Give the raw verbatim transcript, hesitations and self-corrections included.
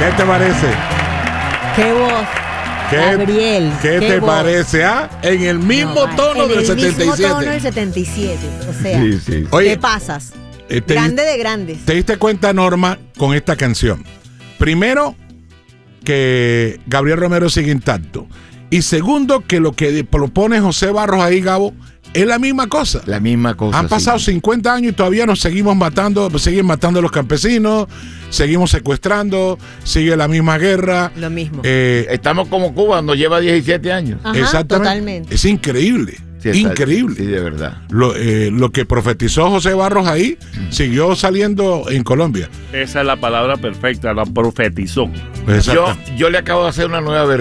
¿Qué te parece? ¡Qué voz! ¿Qué, Gabriel, ¿qué, qué te voz. parece? ¿Ah? En el mismo No, vale. tono en del el setenta y siete. mismo tono del setenta y siete. O sea, Sí, sí. Oye, ¿qué pasas? eh, te, Grande de grandes. ¿Te diste cuenta, Norma, con esta canción? Primero, que Gabriel Romero sigue intacto. Y segundo, que lo que propone José Barros ahí, Gabo, es la misma cosa. La misma cosa. Han pasado sí. cincuenta años y todavía nos seguimos matando, siguen matando a los campesinos, seguimos secuestrando, sigue la misma guerra. Lo mismo. Eh, Estamos como Cuba, nos lleva diecisiete años. Ajá, exactamente. totalmente. Es increíble. Sí, está- increíble. Sí, de verdad. Lo, eh, lo que profetizó José Barros ahí siguió saliendo en Colombia. Esa es la palabra perfecta, la profetizó. Yo, Exacto. yo le acabo de hacer una nueva versión.